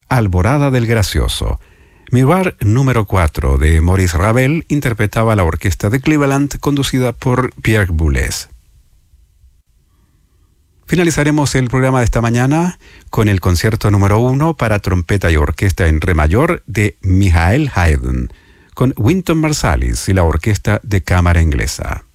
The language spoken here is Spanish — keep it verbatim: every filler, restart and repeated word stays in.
Alborada del Gracioso. Miroir número cuatro de Maurice Ravel interpretaba la orquesta de Cleveland conducida por Pierre Boulez. Finalizaremos el programa de esta mañana con el concierto número uno para trompeta y orquesta en re mayor de Michael Haydn, con Wynton Marsalis y la Orquesta de Cámara Inglesa.